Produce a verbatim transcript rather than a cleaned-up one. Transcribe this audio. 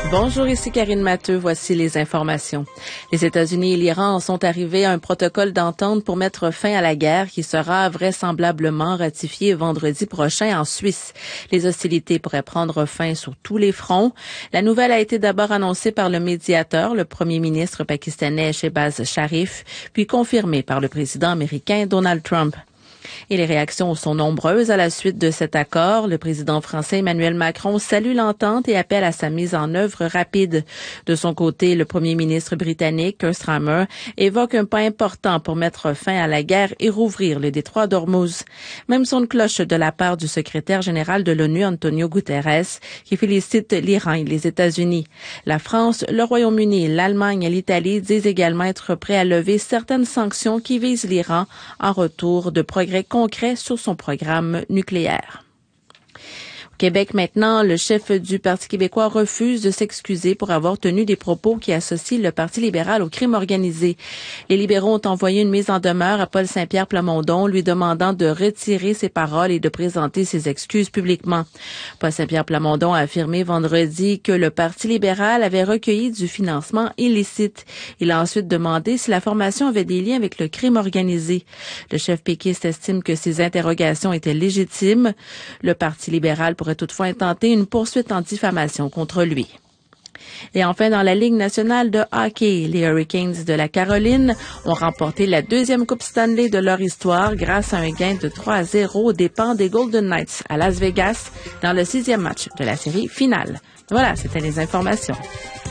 Bonjour, ici Karine Matteux. Voici les informations. Les États-Unis et l'Iran en sont arrivés à un protocole d'entente pour mettre fin à la guerre qui sera vraisemblablement ratifié vendredi prochain en Suisse. Les hostilités pourraient prendre fin sur tous les fronts. La nouvelle a été d'abord annoncée par le médiateur, le premier ministre pakistanais Shehbaz Sharif, puis confirmée par le président américain Donald Trump. Et les réactions sont nombreuses à la suite de cet accord. Le président français Emmanuel Macron salue l'entente et appelle à sa mise en œuvre rapide. De son côté, le premier ministre britannique, Keir Starmer, évoque un pas important pour mettre fin à la guerre et rouvrir le détroit d'Ormuz. Même son cloche de la part du secrétaire général de l'ONU, Antonio Guterres, qui félicite l'Iran et les États-Unis. La France, le Royaume-Uni, l'Allemagne et l'Italie disent également être prêts à lever certaines sanctions qui visent l'Iran en retour de progrès concret sur son programme nucléaire. Québec maintenant, le chef du Parti québécois refuse de s'excuser pour avoir tenu des propos qui associent le Parti libéral au crime organisé. Les libéraux ont envoyé une mise en demeure à Paul Saint-Pierre Plamondon lui demandant de retirer ses paroles et de présenter ses excuses publiquement. Paul Saint-Pierre Plamondon a affirmé vendredi que le Parti libéral avait recueilli du financement illicite. Il a ensuite demandé si la formation avait des liens avec le crime organisé. Le chef péquiste estime que ces interrogations étaient légitimes. Le Parti libéral pourrait toutefois intenter une poursuite en diffamation contre lui. Et enfin, dans la Ligue nationale de hockey, les Hurricanes de la Caroline ont remporté la deuxième Coupe Stanley de leur histoire grâce à un gain de trois à zéro aux dépens des Golden Knights à Las Vegas dans le sixième match de la série finale. Voilà, c'était les informations.